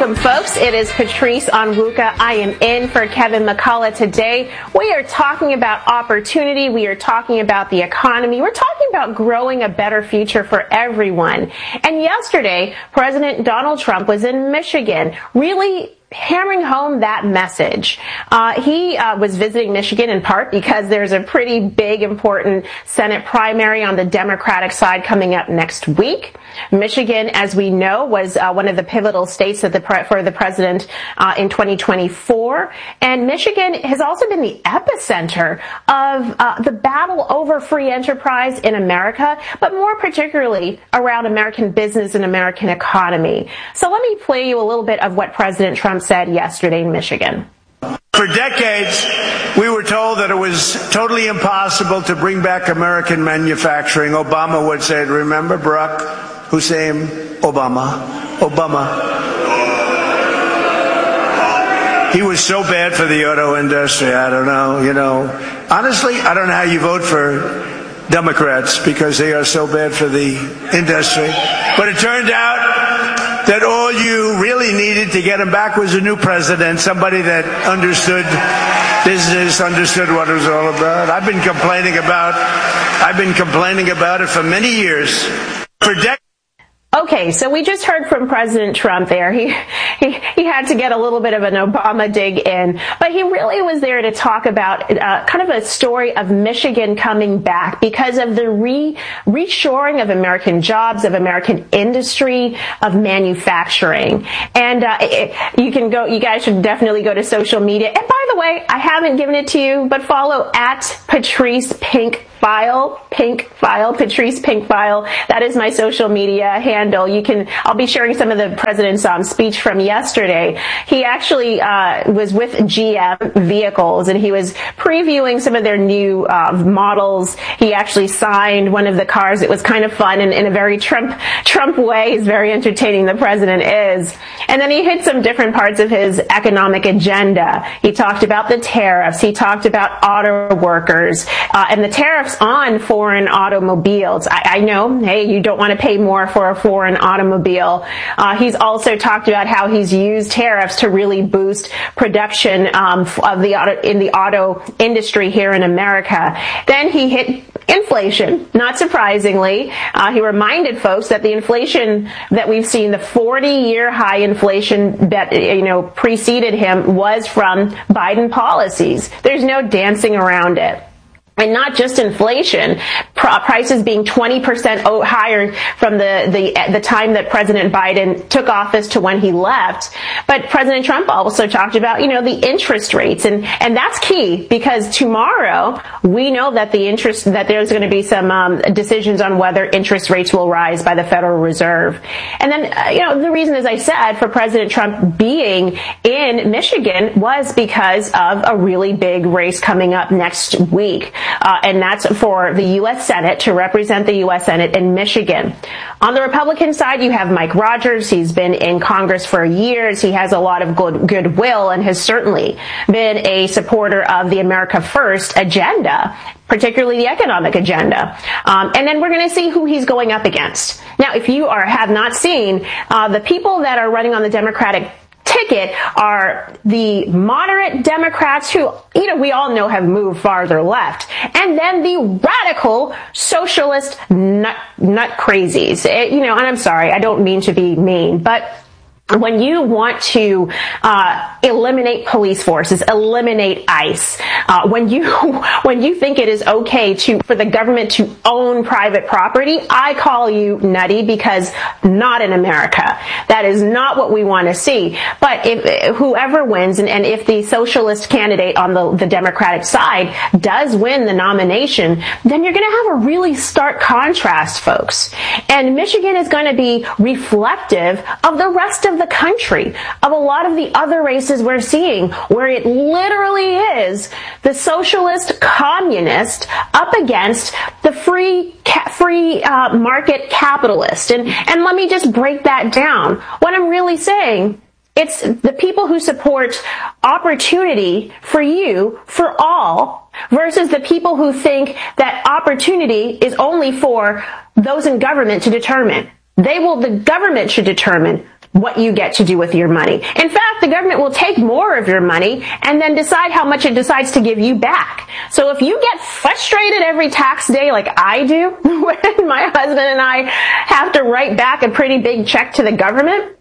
Welcome, folks. It is Patrice Onwuka. I am in for Kevin McCullough today. We are talking about opportunity. We are talking about the economy. We're talking about growing a better future for everyone. And yesterday, President Donald Trump was in Michigan, really hammering home that message. He was visiting Michigan in part because there's a pretty big, important Senate primary on the Democratic side coming up next week. Michigan, as we know, was one of the pivotal states for the president in 2024. And Michigan has also been the epicenter of the battle over free enterprise in America, but more particularly around American business and American economy. So let me play you a little bit of what President Trump said yesterday in Michigan. For decades, we were told that it was totally impossible to bring back American manufacturing. Obama would say, remember Barack Hussein Obama? He was so bad for the auto industry. I don't know, honestly, I don't know how you vote for Democrats because they are so bad for the industry. But it turned out that all you really needed to get him back was a new president, somebody that understood business, understood what it was all about. I've been complaining about it for many years. For decades. Okay, so we just heard from President Trump there. He had to get a little bit of an Obama dig in, but he really was there to talk about kind of a story of Michigan coming back because of the reshoring of American jobs, of American industry, of manufacturing. And you guys should definitely go to social media. And by the way, I haven't given it to you, but follow at Patrice Patrice Pinkfile. That is my social media handle. I'll be sharing some of the president's speech from yesterday. He actually was with GM Vehicles and he was previewing some of their new models. He actually signed one of the cars. It was kind of fun and in a very Trump way. He's very entertaining, the president is. And then he hit some different parts of his economic agenda. He talked about the tariffs. He talked about auto workers and the tariffs on foreign automobiles. I know, hey, you don't want to pay more for a foreign automobile. He's also talked about how he's used tariffs to really boost production in the auto industry here in America. Then he hit inflation. Not surprisingly, he reminded folks that the inflation that we've seen, the 40-year high inflation that preceded him, was from Biden policies. There's no dancing around it. And not just inflation, prices being 20% higher from the time that President Biden took office to when he left. But President Trump also talked about, the interest rates. And that's key because tomorrow we know that that there's going to be some decisions on whether interest rates will rise by the Federal Reserve. And then, the reason, as I said, for President Trump being in Michigan was because of a really big race coming up next week. And that's for the U.S. Senate, to represent the U.S. Senate in Michigan. On the Republican side, you have Mike Rogers. He's been in Congress for years. He has a lot of goodwill and has certainly been a supporter of the America First agenda, particularly the economic agenda. And then we're going to see who he's going up against. Now, if you have not seen, the people that are running on the Democratic ticket are the moderate Democrats who, we all know have moved farther left. And then the radical socialist nut crazies. And I'm sorry, I don't mean to be mean, but when you want to eliminate police forces, eliminate ICE, when you think it is okay for the government to own private property, I call you nutty, because not in America. That is not what we want to see. But if whoever wins, and if the socialist candidate on the Democratic side does win the nomination, then you're going to have a really stark contrast, folks. And Michigan is going to be reflective of the rest of the country, of a lot of the other races we're seeing, where it literally is the socialist communist up against the free market capitalist. And let me just break that down. What I'm really saying, it's the people who support opportunity for you, for all, versus the people who think that opportunity is only for those in government to determine. The government should determine, what you get to do with your money. In fact, the government will take more of your money and then decide how much it decides to give you back. So if you get frustrated every tax day like I do, when my husband and I have to write back a pretty big check to the government,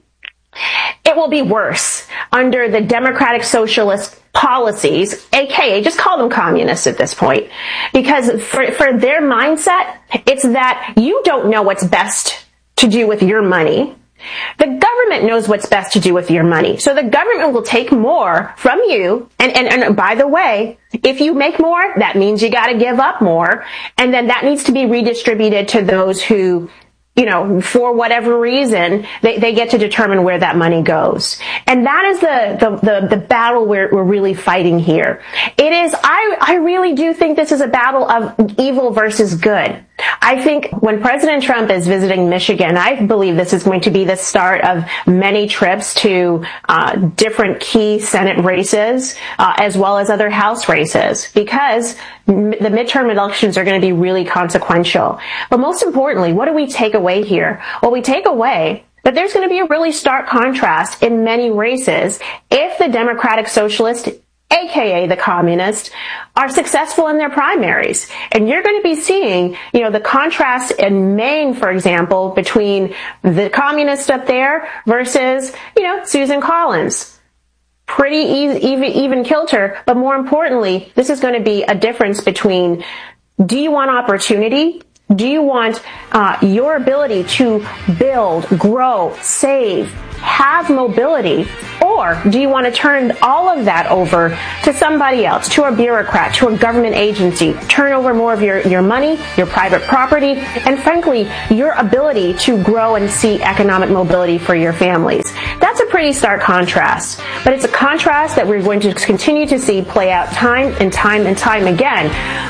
it will be worse under the Democratic Socialist policies, aka just call them communists at this point, because for their mindset, it's that you don't know what's best to do with your money. The government knows what's best to do with your money. So the government will take more from you. And by the way, if you make more, that means you got to give up more. And then that needs to be redistributed to those who, you know, for whatever reason, they get to determine where that money goes. And that is the battle we're really fighting here. It is, I really do think this is a battle of evil versus good. I think when President Trump is visiting Michigan, I believe this is going to be the start of many trips to different key Senate races, as well as other House races, because the midterm elections are going to be really consequential. But most importantly, what do we take away here? Well, we take away that there's going to be a really stark contrast in many races if the Democratic Socialist, aka the communists, are successful in their primaries. And you're going to be seeing, you know, the contrast in Maine, for example, between the communist up there versus, you know, Susan Collins. Pretty even kilter, but more importantly, this is going to be a difference between, do you want opportunity? Do you want your ability to build, grow, save, have mobility? Or do you want to turn all of that over to somebody else, to a bureaucrat, to a government agency, turn over more of your money, your private property, and frankly, your ability to grow and see economic mobility for your families? That's a pretty stark contrast, but it's a contrast that we're going to continue to see play out time and time and time again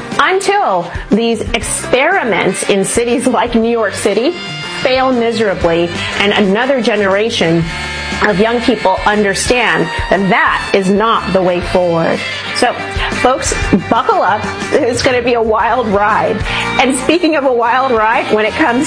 until these experiments in cities like New York City fail miserably and another generation of young people understand that that is not the way forward. So, folks, buckle up. It's going to be a wild ride. And speaking of a wild ride, when it comes